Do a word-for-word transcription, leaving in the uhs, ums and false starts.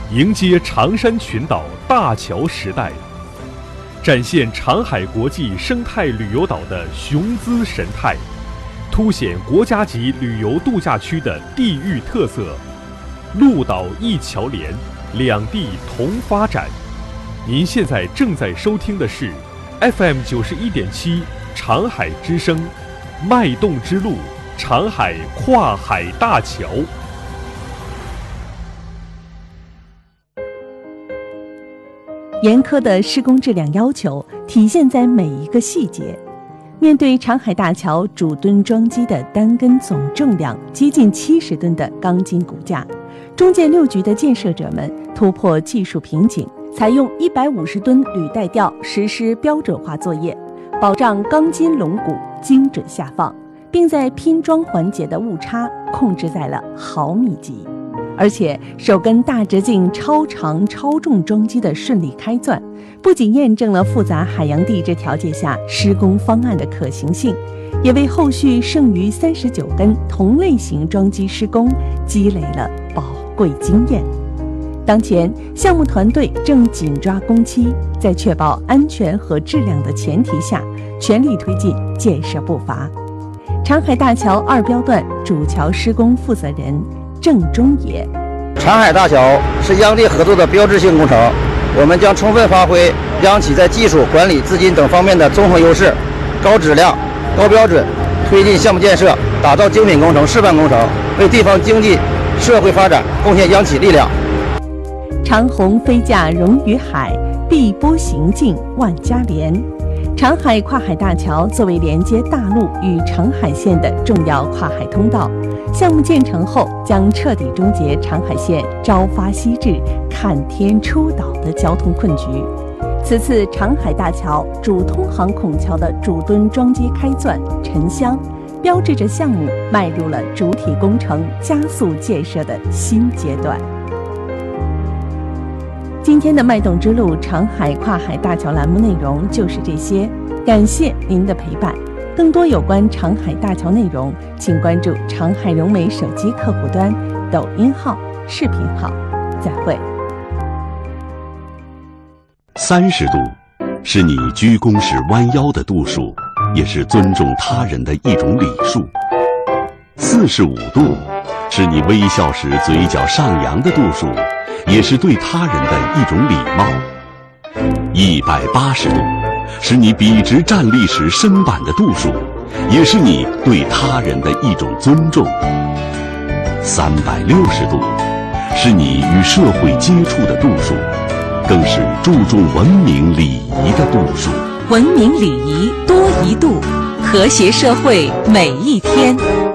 迎接长山群岛大桥时代，展现长海国际生态旅游岛的雄姿神态，凸显国家级旅游度假区的地域特色。陆岛一桥连，两地同发展。您现在正在收听的是 F M 九十一点七长海之声，脉动之路，长海跨海大桥。 严苛的施工质量要求体现在每一个细节。面对长海大桥主墩桩基的单根总重量接近七十吨的钢筋骨架，中建六局的建设者们突破技术瓶颈，采用一百五十吨履带吊实施标准化作业，保障钢筋龙骨精准下放，并在拼装环节的误差控制在了毫米级。而且首根大直径超长超重桩基的顺利开钻，不仅验证了复杂海洋地质条件下施工方案的可行性，也为后续剩余三十九根同类型桩基施工积累了宝贵经验。当前项目团队正紧抓工期，在确保安全和质量的前提下，全力推进建设步伐。长海大桥二标段主桥施工负责人郑中野： 长海大桥是央地合作的标志性工程，我们将充分发挥央企在技术、管理、资金等方面的综合优势，高质量、高标准，推进项目建设，打造精品工程、示范工程，为地方经济社会发展贡献央企力量。 长虹飞架融于海，碧波行进万家联。长海跨海大桥作为连接大陆与长海线的重要跨海通道，项目建成后将彻底终结长海线朝发夕至、看天出岛的交通困局。此次长海大桥主通航孔桥的主墩桩基开钻沉箱，标志着项目迈入了主体工程加速建设的新阶段。今天的脉动之路长海跨海大桥栏目内容就是这些，感谢您的陪伴。更多有关长海大桥内容，请关注长海融媒手机客户端、抖音号、视频号。再会。 三十度是你鞠躬时弯腰的度数，也是尊重他人的一种礼数。四十五度是你微笑时嘴角上扬的度数，也是对他人的一种礼貌。一百八十度是你笔直站立时身板的度数，也是你对他人的一种尊重。三百六十度是你与社会接触的度数，更是注重文明礼仪的度数。 文明礼仪多一度，和谐社会每一天。